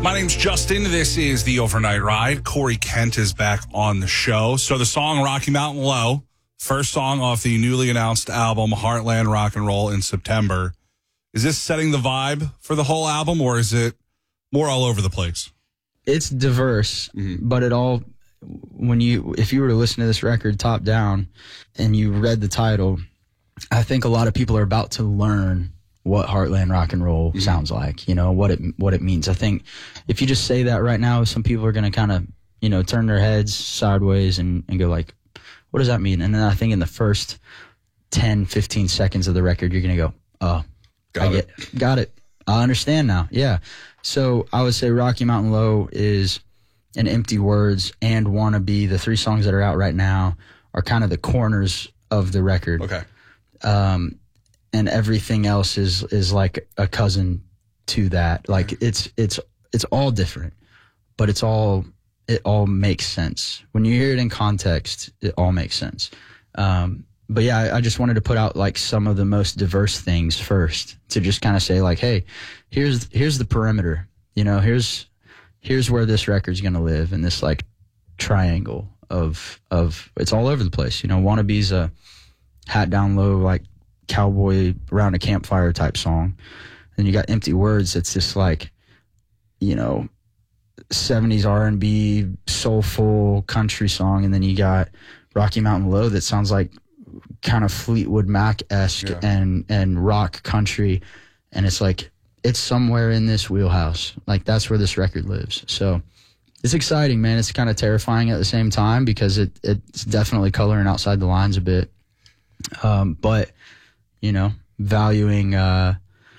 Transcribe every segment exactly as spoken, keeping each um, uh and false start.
My name's Justin. This is the Overnight Ride. Corey Kent is back on the show. So the song Rocky Mountain Low, first song off the newly announced album Heartland Rock and Roll in September. Is this setting the vibe for the whole album, or is it more all over the place? It's diverse, mm-hmm. but it all, when you, if you were to listen to this record top down and you read the title, I think a lot of people are about to learn what Heartland Rock and Roll mm-hmm. sounds like, you know, what it what it means. I think if you just say that right now, some people are going to kind of, you know, turn their heads sideways and, and go like, what does that mean? And then I think in the first ten, fifteen seconds of the record, you're going to go, oh, got I it. get, got it. I understand now. Yeah. So I would say Rocky Mountain Low is and Empty Words and Wanna Be, the three songs that are out right now, are kind of the corners of the record. Okay. Um, and everything else is is like a cousin to that. Like mm-hmm. it's it's it's all different, but it's all it all makes sense when you hear it in context. It all makes sense. Um, but yeah, I, I just wanted to put out like some of the most diverse things first to just kind of say like, hey, here's here's the perimeter. You know, here's here's where this record's gonna live in this like triangle of of it's all over the place. You know, Wanna Be's a hat down low like cowboy around a campfire type song. And you got Empty Words. It's just like, you know, seventies R and B, soulful country song. And then you got Rocky Mountain Low that sounds like kind of Fleetwood Mac-esque yeah. and, and rock country. And it's like, it's somewhere in this wheelhouse. Like that's where this record lives. So it's exciting, man. It's kind of terrifying at the same time because it it's definitely coloring outside the lines a bit. Um, but you know, valuing uh,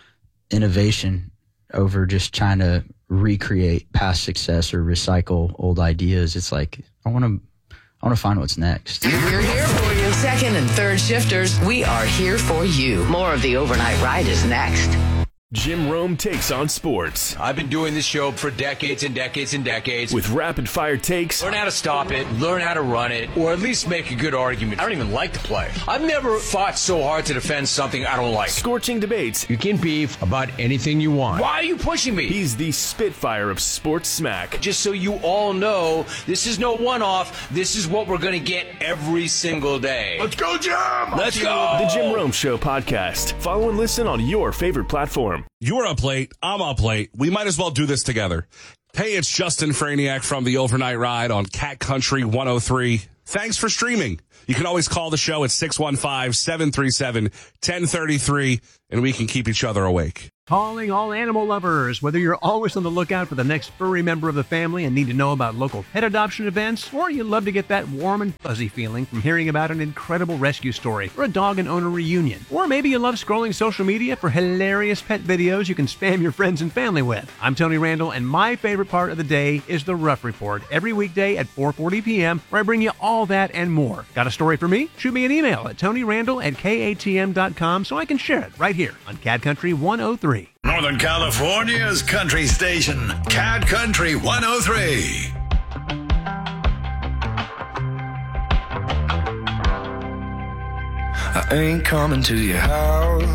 innovation over just trying to recreate past success or recycle old ideas. It's like I want to, I want to find what's next. We're here for you, second and third shifters. We are here for you. More of the Overnight Ride is next. Jim Rome takes on sports. I've been doing this show for decades and decades and decades. With rapid-fire takes. Learn how to stop it, learn how to run it, or at least make a good argument. I don't even like to play. I've never fought so hard to defend something I don't like. Scorching debates. You can beef about anything you want. Why are you pushing me? He's the Spitfire of sports smack. Just so you all know, this is no one-off. This is what we're going to get every single day. Let's go, Jim! Let's go! The Jim Rome Show podcast. Follow and listen on your favorite platform. You're up late. I'm up late. We might as well do this together. Hey, it's Justin Franiak from the Overnight Ride on Cat Country one oh three. Thanks for streaming. You can always call the show at six one five, seven three seven, one zero three three, and we can keep each other awake. Calling all animal lovers. Whether you're always on the lookout for the next furry member of the family and need to know about local pet adoption events, or you love to get that warm and fuzzy feeling from hearing about an incredible rescue story or a dog and owner reunion, or maybe you love scrolling social media for hilarious pet videos you can spam your friends and family with. I'm Tony Randall, and my favorite part of the day is the Rough Report every weekday at four forty p.m. where I bring you all that and more. Got a story for me? Shoot me an email at tony randall at k a t m dot com so I can share it right here on Cat Country one oh three. Northern California's country station, Cat Country one oh three. I ain't coming to your house,